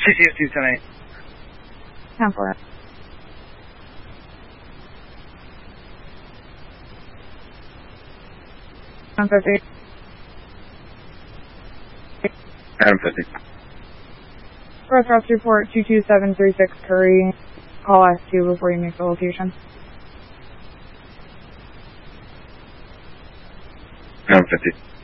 CCS 278. 10-4. I'm 50. Adam 50. Press Rescue Port 22736 Curry. Call S2 before you make the location. Adam 50.